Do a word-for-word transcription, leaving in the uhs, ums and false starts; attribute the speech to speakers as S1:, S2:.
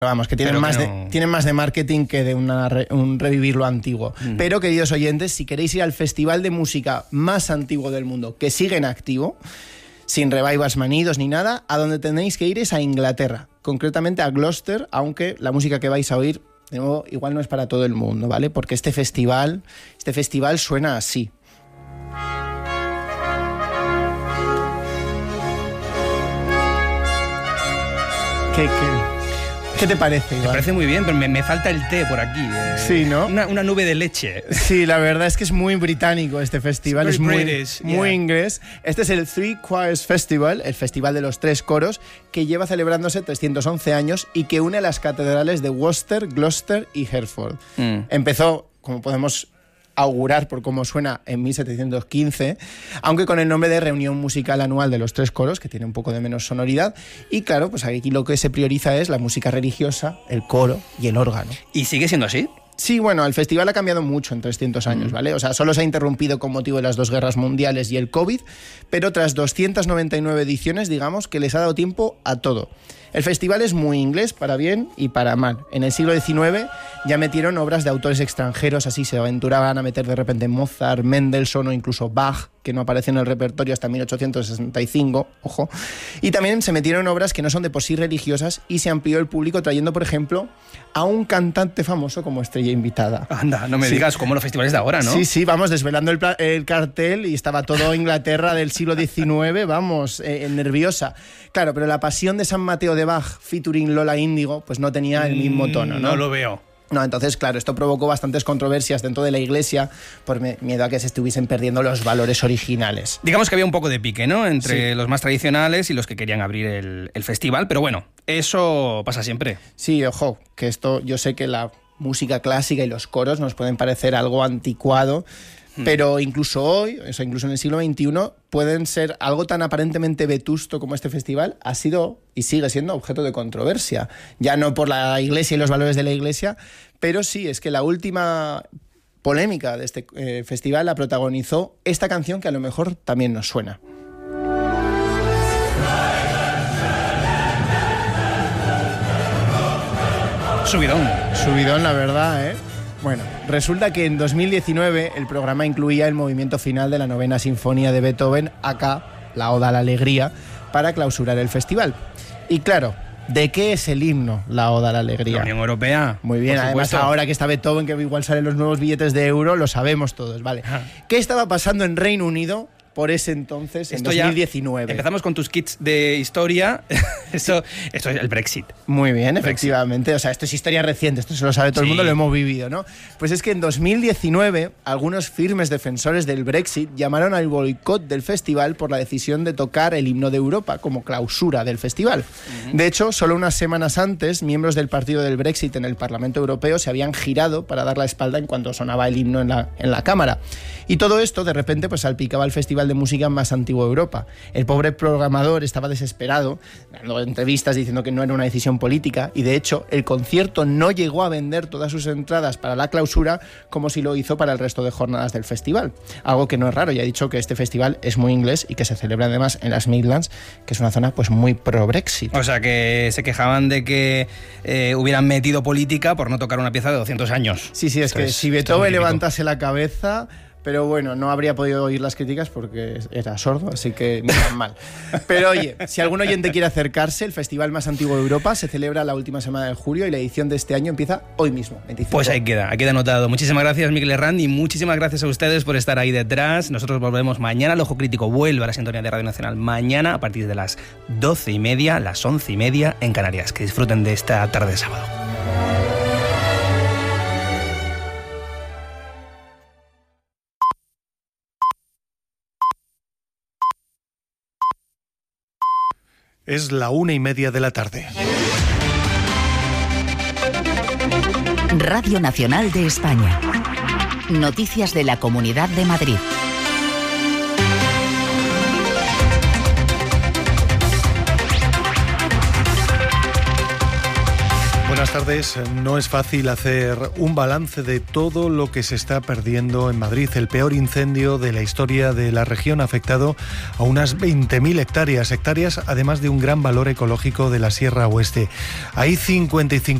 S1: Vamos, que tienen, más,
S2: que
S1: de,
S2: no...
S1: tienen más de marketing que de una, un revivir lo antiguo. Mm. Pero, queridos oyentes, si queréis ir al festival de música más antiguo del mundo, que sigue en activo, sin revivals manidos ni nada, a donde tenéis que ir es a Inglaterra, concretamente a Gloucester, aunque la música que vais a oír, de nuevo, igual no es para todo el mundo, ¿vale? Porque este festival, este festival suena así. ¿Qué, qué? ¿Qué te parece, Iván?
S2: Me parece muy bien, pero me, me falta el té por aquí. Eh,
S1: sí, ¿no?
S2: Una, una nube de leche.
S1: Sí, la verdad es que es muy británico este festival, es muy, British, muy yeah. inglés. Este es el Three Choirs Festival, el festival de los tres coros, que lleva celebrándose trescientos once años y que une las catedrales de Worcester, Gloucester y Hereford. Mm. Empezó, como podemos augurar por cómo suena, en mil setecientos quince, aunque con el nombre de Reunión Musical Anual de los Tres Coros, que tiene un poco de menos sonoridad, y claro, pues aquí lo que se prioriza es la música religiosa, el coro y el órgano.
S2: ¿Y sigue siendo así?
S1: Sí, bueno, el festival ha cambiado mucho en trescientos años, ¿vale? O sea, solo se ha interrumpido con motivo de las dos guerras mundiales y el COVID, pero tras doscientas noventa y nueve ediciones, digamos que les ha dado tiempo a todo. El festival es muy inglés, para bien y para mal. En el siglo diecinueve ya metieron obras de autores extranjeros, así se aventuraban a meter de repente Mozart, Mendelssohn o incluso Bach, que no aparece en el repertorio hasta mil ochocientos sesenta y cinco, ojo. Y también se metieron obras que no son de por sí religiosas y se amplió el público trayendo, por ejemplo, a un cantante famoso como estrella invitada.
S2: Anda, no me
S1: sí.
S2: digas, como los festivales de ahora, ¿no?
S1: Sí, sí, vamos, desvelando el, el cartel y estaba todo Inglaterra del siglo diecinueve, vamos, eh, nerviosa. Claro, pero la Pasión de San Mateo de Bach, featuring Lola Índigo, pues no tenía el mismo tono, ¿no?
S2: No lo veo.
S1: No, entonces, claro, esto provocó bastantes controversias dentro de la iglesia por miedo a que se estuviesen perdiendo los valores originales.
S2: Digamos que había un poco de pique, ¿no? Entre
S1: sí.
S2: los más tradicionales y los que querían abrir el, el festival, pero bueno, eso pasa siempre.
S1: Sí, ojo, que esto, yo sé que la música clásica y los coros nos pueden parecer algo anticuado, hmm. pero incluso hoy, o sea, incluso en el siglo veintiuno, pueden ser algo tan aparentemente vetusto como este festival, ha sido y sigue siendo objeto de controversia. Ya no por la iglesia y los valores de la iglesia, pero sí, es que la última polémica de este eh, festival la protagonizó esta canción que a lo mejor también nos suena.
S2: Subidón.
S1: Subidón, la verdad, ¿eh? Bueno, resulta que en dos mil diecinueve el programa incluía el movimiento final de la novena sinfonía de Beethoven, acá, la Oda a la Alegría, para clausurar el festival. Y claro, ¿de qué es el himno, la Oda a la Alegría?
S2: La Unión Europea.
S1: Muy bien, además ahora que está Beethoven, que igual salen los nuevos billetes de euro, lo sabemos todos, ¿vale? Ajá. ¿Qué estaba pasando en Reino Unido por ese entonces, en
S2: esto
S1: dos mil diecinueve?
S2: Ya empezamos con tus kits de historia. esto, esto es el Brexit.
S1: Muy bien, efectivamente. O sea, esto es historia reciente, esto se lo sabe todo sí. el mundo, lo hemos vivido, ¿no? Pues es que en dos mil diecinueve, algunos firmes defensores del Brexit llamaron al boicot del festival por la decisión de tocar el himno de Europa como clausura del festival. Uh-huh. De hecho, solo unas semanas antes, miembros del partido del Brexit en el Parlamento Europeo se habían girado para dar la espalda en cuanto sonaba el himno en la, en la Cámara. Y todo esto, de repente, pues salpicaba el festival de música más antiguo de Europa. El pobre programador estaba desesperado, dando entrevistas diciendo que no era una decisión política y de hecho el concierto no llegó a vender todas sus entradas para la clausura como si lo hizo para el resto de jornadas del festival. Algo que no es raro, ya he dicho que este festival es muy inglés y que se celebra además en las Midlands, que es una zona pues muy pro-Brexit.
S2: O sea que se quejaban de que eh, hubieran metido política por no tocar una pieza de doscientos años.
S1: Sí, sí, es
S2: esto
S1: que
S2: es,
S1: si Beethoven levantase la cabeza... Pero bueno, no habría podido oír las críticas porque era sordo, así que ni tan mal. Pero oye, si algún oyente quiere acercarse, el festival más antiguo de Europa se celebra la última semana de julio y la edición de este año empieza hoy mismo, veinticinco.
S2: Pues ahí queda, ahí queda anotado. Muchísimas gracias, Miguel Herrán, y muchísimas gracias a ustedes por estar ahí detrás. Nosotros volvemos mañana, el Ojo Crítico vuelve a la sintonía de Radio Nacional mañana a partir de las doce y media, las once y media en Canarias. Que disfruten de esta tarde de sábado.
S3: Es la una y media de la tarde.
S4: Radio Nacional de España. Noticias de la Comunidad de Madrid.
S3: buenas tardes. No es fácil hacer un balance de todo lo que se está perdiendo en Madrid. El peor incendio de la historia de la región ha afectado a unas veinte mil hectáreas, hectáreas además de un gran valor ecológico de la Sierra Oeste. Hay cincuenta y cinco